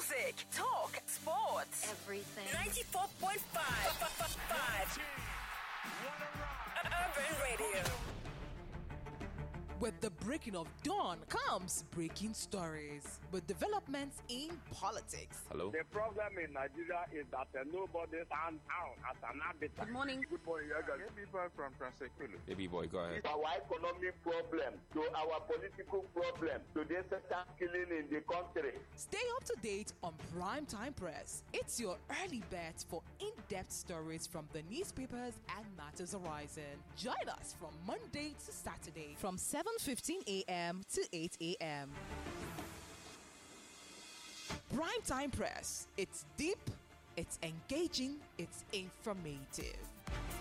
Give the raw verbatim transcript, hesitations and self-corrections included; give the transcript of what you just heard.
Music, talk, sports. Everything. ninety-four point five. Urban Radio. With the breaking of dawn comes breaking stories with developments in politics. Hello. The problem in Nigeria is that uh, nobody stands out as an arbiter. Good morning. Good morning, Yaga. People from Transekulu. Baby boy, go ahead. Our economic problem to our political problem to this certain killing in the country. Stay up to date on Primetime Press. It's your early bet for in-depth stories from the newspapers and matters arising. Join us from Monday to Saturday from seven fifteen a.m. to eight a.m. Primetime Press. It's deep, it's engaging, it's informative.